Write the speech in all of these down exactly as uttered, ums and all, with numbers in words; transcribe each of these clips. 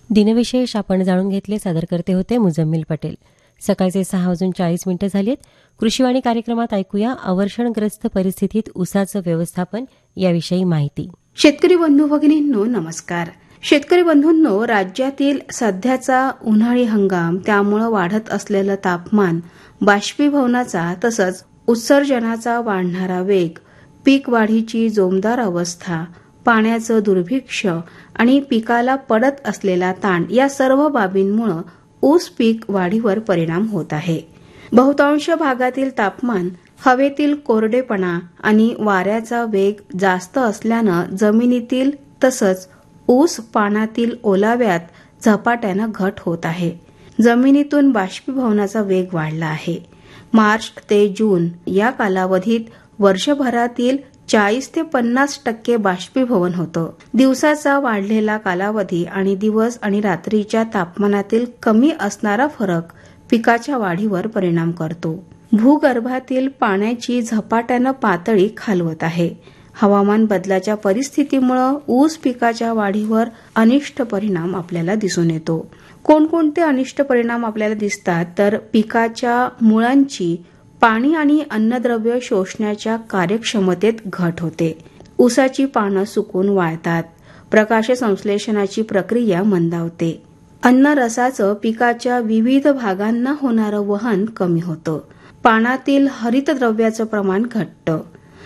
दिनविशेष आपण जाणून घेतले. सादर करते होते मुजम्मिल पटेल. सकाळचे सहा वाजून चाळीस मिनिटं झालीत. कृषीवाणी कार्यक्रमात ऐकूया अवर्षणग्रस्त परिस्थितीत ऊसाचं व्यवस्थापन याविषयी माहिती. शेतकरी बंधू भगिनींनो नमस्कार. शेतकरी बंधूंनो, राज्यातील सध्याचा उन्हाळी हंगाम, त्यामुळे वाढत असलेलं तापमान, बाष्पीभवनाचा तसंच उत्सर्जनाचा वाढणारा वेग, पीक वाढीची जोमदार अवस्था, पाण्याचं दुर्भिक्ष्य आणि पिकाला पडत असलेला ताण या सर्व बाबींमुळे ऊस पीक वाढीवर परिणाम होत आहे. बहुतांश भागातील तापमान, हवेतील कोरडेपणा आणि वाऱ्याचा वेग जास्त असल्यानं जमिनीतील तसंच ऊस पानातील ओलाव्यात झपाट्यानं घट होत आहे. जमिनीतून बाष्पीभवनाचा वेग वाढला आहे. मार्च ते जून या कालावधीत वर्षभरातील चाळीस ते पन्नास टक्के बाष्पीभवन होतं. दिवसाचा वाढलेला कालावधी आणि दिवस आणि रात्रीच्या तापमानातील कमी असणारा फरक पिकाच्या वाढीवर परिणाम करतो. भूगर्भातील पाण्याची झपाट्यानं पातळी खालवत आहे. हवामान बदलाच्या परिस्थितीमुळे ऊस पिकाच्या वाढीवर अनिष्ट परिणाम आपल्याला दिसून येतो. कोणकोणते अनिष्ट परिणाम आपल्याला दिसतात तर पिकाच्या मुळांची पाणी आणि अन्नद्रव्य शोषण्याच्या कार्यक्षमतेत घट होते. ऊसाची पानं सुकून वाळतात. प्रकाश संश्लेषणाची प्रक्रिया मंदावते. अन्नरसाचं पिकाच्या विविध भागांना होणारं वहन कमी होतं. पानातील हरितद्रव्याचं प्रमाण घटतं.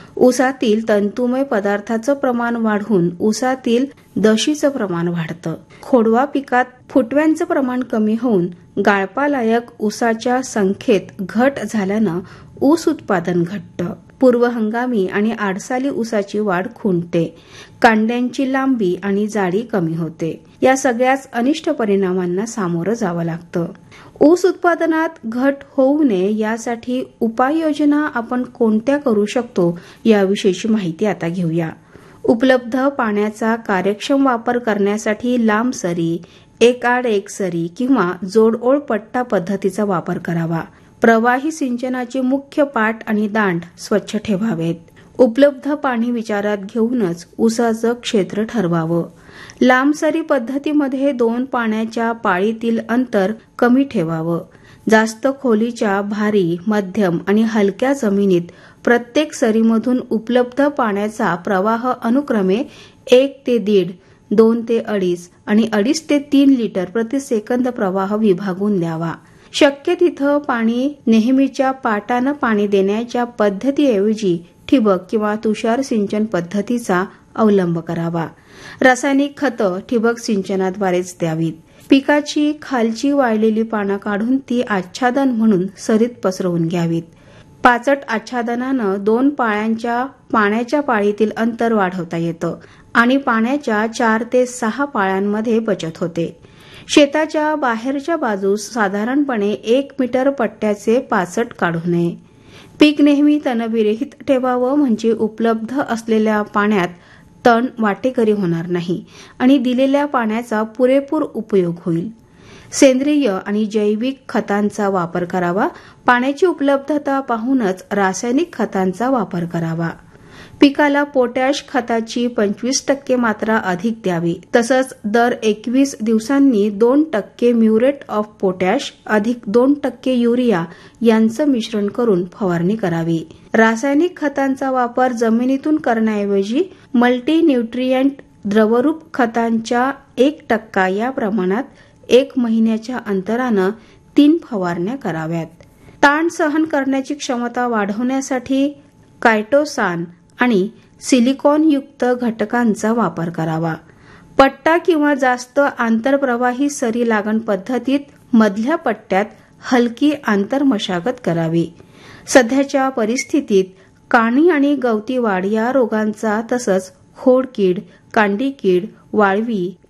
ऊसातील तंतुमय पदार्थाचं प्रमाण वाढून ऊसातील दशीचं प्रमाण वाढतं. खोडवा पिकात फुटव्यांचं प्रमाण कमी होऊन गाळपालायक ऊसाच्या संख्येत घट झाल्यानं ऊस उत्पादन घटतं. पूर्व हंगामी आणि आडसाली ऊसाची वाढ खुंटते. कांड्यांची लांबी आणि जाडी कमी होते. या सगळ्याच अनिष्ट परिणामांना सामोरं जावं लागतं. ऊस उत्पादनात घट होऊ नये यासाठी उपाययोजना आपण कोणत्या करू शकतो याविषयीची माहिती आता घेऊया. उपलब्ध पाण्याचा कार्यक्षम वापर करण्यासाठी लांब सरी, एक आड एक सरी किंवा जोडओळ पट्टा पद्धतीचा वापर करावा. प्रवाही सिंचनाचे मुख्य पाट आणि दांड स्वच्छ ठेवावेत. उपलब्ध पाणी विचारात घेऊनच ऊसाचं क्षेत्र ठरवावं. लांबसरी पद्धतीमध्ये दोन पाण्याच्या पाळीतील अंतर कमी ठेवावं. जास्त खोलीच्या भारी, मध्यम आणि हलक्या जमिनीत प्रत्येक सरीमधून उपलब्ध पाण्याचा प्रवाह अनुक्रमे एक ते दीड, दोन ते अडीच आणि अडीच ते तीन लिटर प्रति सेकंद प्रवाह विभागून द्यावा. शक्य तिथं पाणी नेहमीच्या पाटानं पाणी देण्याच्या पद्धतीऐवजी ठिबक किंवा तुषार सिंचन पद्धतीचा अवलंब करावा. रासायनिक खतं ठिबक सिंचनाद्वारेच द्यावीत. पिकाची खालची वाळलेली पानं काढून ती आच्छादन म्हणून सरीत पसरवून घ्यावीत. पाचट आच्छादनानं दोन पाळ्यांच्या पाण्याच्या पाळीतील अंतर वाढवता येतं आणि पाण्याच्या चार ते सहा पाळ्यांमध्ये बचत होते. शेताच्या बाहेरच्या बाजूस साधारणपणे एक मीटर पट्ट्याचे पाचट काढू नये. पीक नेहमी तणविरहित ठेवावं म्हणजे उपलब्ध असलेल्या पाण्यात तण वाटेकरी होणार नाही आणि दिलेल्या पाण्याचा पुरेपूर उपयोग होईल. सेंद्रिय आणि जैविक खतांचा वापर करावा. पाण्याची उपलब्धता पाहूनच रासायनिक खतांचा वापर करावा. पिकाला पोटॅश खताची पंचवीस टक्के मात्रा अधिक द्यावी. तसंच दर एकवीस दिवसांनी दोन टक्के म्युरेट ऑफ पोटॅश अधिक दोन टक्के युरिया यांचं मिश्रण करून फवारणी करावी. रासायनिक खतांचा वापर जमिनीतून करण्याऐवजी मल्टी न्यूट्रिएंट द्रवरूप खतांच्या एक टक्का या प्रमाणात एक महिन्याच्या अंतरानं तीन फवारण्या कराव्यात. ताण सहन करण्याची क्षमता वाढवण्यासाठी कायटोसान आणि सिलिकॉनयुक्त घटकांचा वापर करावा. पट्टा किंवा जास्त आंतरप्रवाही सरी लागण पद्धतीत मधल्या पट्ट्यात हलकी आंतरमशागत करावी. सध्याच्या परिस्थितीत काणी आणि गवती वाढ या रोगांचा तसंच खोडकीड, कांडी कीड, वाळवी